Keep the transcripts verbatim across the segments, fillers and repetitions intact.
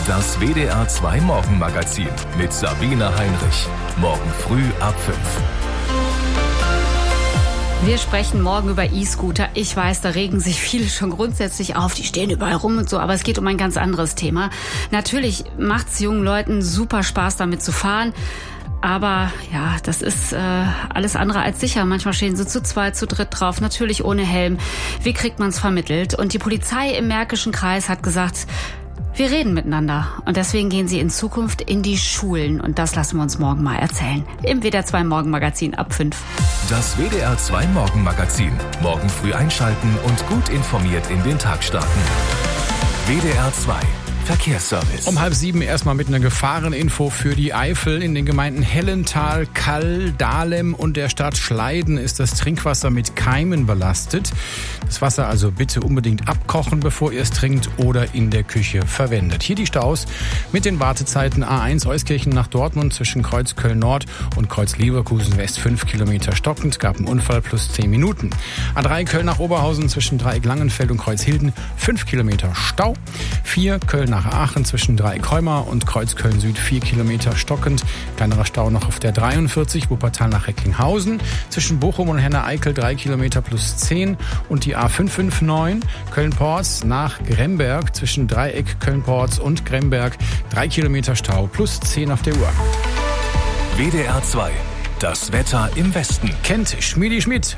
Das W D R zwei Morgenmagazin mit Sabine Heinrich. Morgen früh ab fünf. Wir sprechen morgen über E-Scooter. Ich weiß, da regen sich viele schon grundsätzlich auf. Die stehen überall rum und so. Aber es geht um ein ganz anderes Thema. Natürlich macht es jungen Leuten super Spaß, damit zu fahren. Aber ja, das ist äh, alles andere als sicher. Manchmal stehen sie zu zweit, zu dritt drauf, natürlich ohne Helm. Wie kriegt man es vermittelt? Und die Polizei im Märkischen Kreis hat gesagt, wir reden miteinander. Und deswegen gehen sie in Zukunft in die Schulen. Und das lassen wir uns morgen mal erzählen. Im W D R zwei Morgenmagazin ab fünf. Das W D R zwei Morgenmagazin. Morgen früh einschalten und gut informiert in den Tag starten. W D R zwei Verkehrsservice. Um halb sieben erstmal mit einer Gefahreninfo für die Eifel. In den Gemeinden Hellental, Kall, Dahlem und der Stadt Schleiden ist das Trinkwasser mit Keimen belastet. Das Wasser also bitte unbedingt abkochen, bevor ihr es trinkt oder in der Küche verwendet. Hier die Staus mit den Wartezeiten A eins Euskirchen nach Dortmund zwischen Kreuz Köln-Nord und Kreuz Leverkusen West fünf Kilometer stockend. Gab einen Unfall plus zehn Minuten. A drei Köln nach Oberhausen zwischen Dreieck Langenfeld und Kreuz Hilden fünf Kilometer Stau. vier Köln nach Aachen zwischen Dreieck-Heumar und Kreuz Köln-Süd vier Kilometer stockend. Kleinerer Stau noch auf der dreiundvierzig, Wuppertal nach Recklinghausen. Zwischen Bochum und Henne-Eickel drei Kilometer plus zehn. Und die A fünf fünf neun Köln-Porz nach Gremberg zwischen Dreieck, Köln-Porz und Gremberg drei Kilometer Stau plus zehn auf der Uhr. W D R zwei. Das Wetter im Westen. Kennt Schmiedi Schmidt.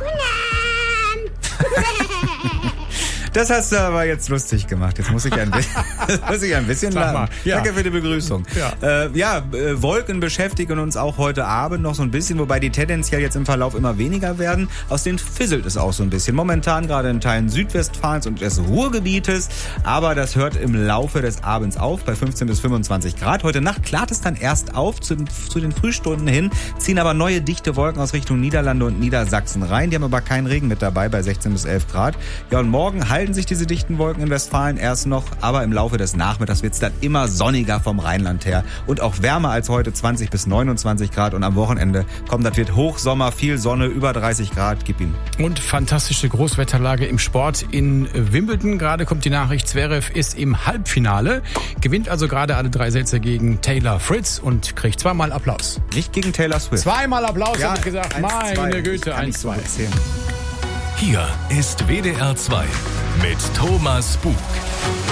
Das hast du aber jetzt lustig gemacht. Jetzt muss ich ein bisschen, muss ich ein bisschen lachen. Ja. Danke für die Begrüßung. Ja, äh, ja äh, Wolken beschäftigen uns auch heute Abend noch so ein bisschen, wobei die tendenziell jetzt im Verlauf immer weniger werden. Aus denen fisselt es auch so ein bisschen. Momentan gerade in Teilen Südwestfalens und des Ruhrgebietes. Aber das hört im Laufe des Abends auf bei fünfzehn bis fünfundzwanzig Grad. Heute Nacht klart es dann erst auf zu, zu den Frühstunden hin, ziehen aber neue dichte Wolken aus Richtung Niederlande und Niedersachsen rein. Die haben aber keinen Regen mit dabei bei sechzehn bis elf Grad. Ja, und morgen halten sich diese dichten Wolken in Westfalen erst noch, aber im Laufe des Nachmittags wird es dann immer sonniger vom Rheinland her und auch wärmer als heute, zwanzig bis neunundzwanzig Grad, und am Wochenende kommt, das wird Hochsommer, viel Sonne, über dreißig Grad, gib ihm. Und fantastische Großwetterlage im Sport in Wimbledon. Gerade kommt die Nachricht, Zverev ist im Halbfinale, gewinnt also gerade alle drei Sätze gegen Taylor Fritz und kriegt zweimal Applaus. Nicht gegen Taylor Swift. Zweimal Applaus, ja, habe ich gesagt. eins, Meine zwei. Güte, eins, zwei. Hier ist W D R zwei mit Thomas Bug.